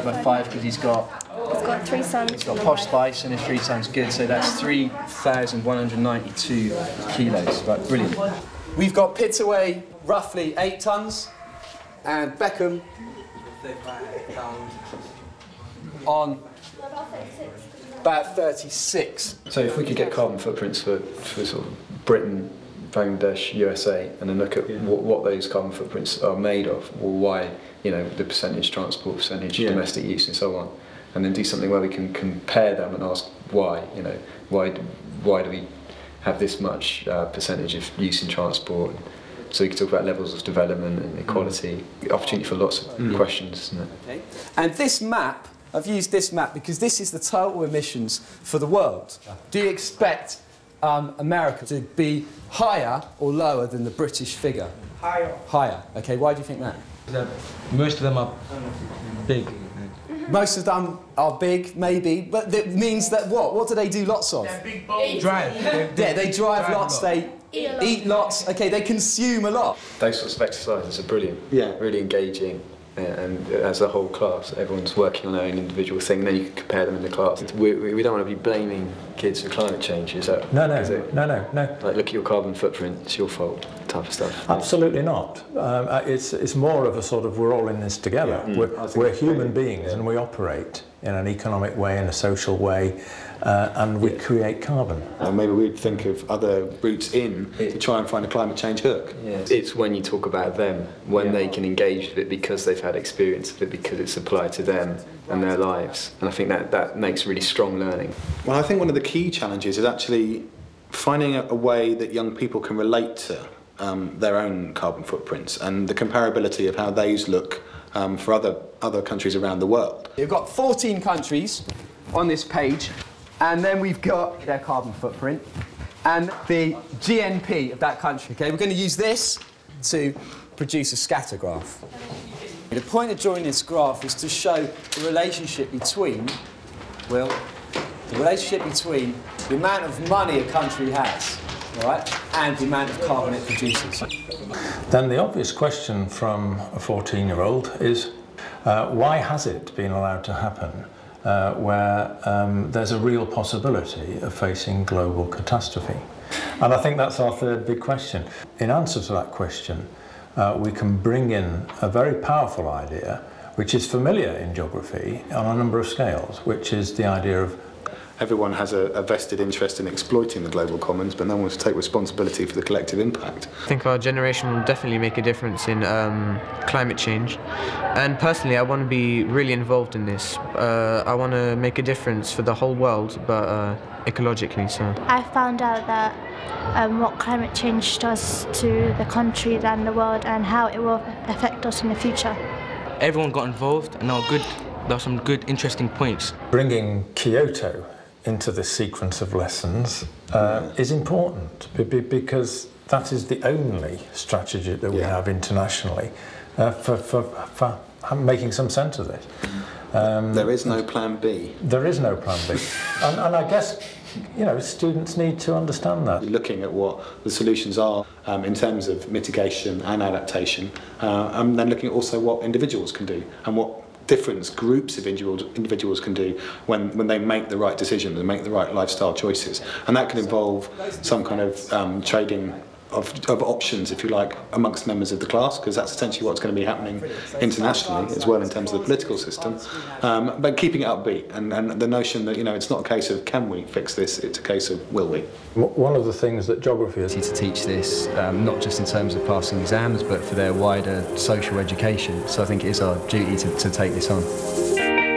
divide by 5 because he's got 3 sons. He's got posh spice and his 3 sons good, so that's 3,192 kilos. Right, brilliant. We've got Pittaway roughly 8 tons, and Beckham on about 36. So if we could get carbon footprints for sort of Britain, Bangladesh, USA, and then look at what those carbon footprints are made of, or why, you know, the percentage transport, percentage domestic use, and so on, and then do something where we can compare them and ask why, you know, why do we have this much percentage of use in transport? So you can talk about levels of development and equality, opportunity for lots of questions, isn't it? Okay. And this map, I've used this map because this is the total emissions for the world. Do you expect America to be higher or lower than the British figure? Higher. Higher. Okay, why do you think that? Most of them are big. Most of them are big, maybe, but that means that what? What do they do lots of? They're big boats. Drive. Yeah, they drive lots, they eat lots, okay, they consume a lot. Those sorts of exercises are brilliant. Yeah. Really engaging. And as a whole class, everyone's working on their own individual thing, and then you can compare them in the class. We don't want to be blaming kids for climate change, is that? No. Like, look at your carbon footprint, it's your fault type of stuff. Absolutely not. It's more of a sort of, we're all in this together. We're human beings, and we operate in an economic way, in a social way, and we create carbon. And maybe we'd think of other routes in to try and find a climate change hook. Yeah. It's when you talk about them, when they can engage with it because they've had experience of it, because it's applied to them and their lives. And I think that makes really strong learning. Well, I think one of the key challenges is actually finding a way that young people can relate to their own carbon footprints and the comparability of how those look for other countries around the world. We've got 14 countries on this page, and then we've got their carbon footprint and the GNP of that country. Okay, we're going to use this to produce a scatter graph. The point of drawing this graph is to show the relationship between, the amount of money a country has, all right, and the amount of carbon it produces. Then the obvious question from a 14-year-old is, why has it been allowed to happen where there's a real possibility of facing global catastrophe? And I think that's our third big question. In answer to that question, we can bring in a very powerful idea, which is familiar in geography on a number of scales, which is the idea of everyone has a vested interest in exploiting the global commons, but no one wants to take responsibility for the collective impact. I think our generation will definitely make a difference in climate change. And personally, I want to be really involved in this. I want to make a difference for the whole world, but ecologically, so. I found out that what climate change does to the country and the world and how it will affect us in the future. Everyone got involved, and there were some good, interesting points. Bringing Kyoto into this sequence of lessons is important because that is the only strategy that we have internationally for making some sense of this. There is no plan B. There is no plan B. and I guess, you know, students need to understand that. Looking at what the solutions are in terms of mitigation and adaptation, and then looking at also what individuals can do and what difference groups of individuals can do when they make the right decisions and make the right lifestyle choices. And that can involve some kind of trading of options, if you like, amongst members of the class, because that's essentially what's going to be happening internationally as well in terms of the political system. But keeping it upbeat and the notion that, you know, it's not a case of can we fix this, it's a case of will we. One of the things that geography is to teach this, not just in terms of passing exams, but for their wider social education. So I think it is our duty to take this on.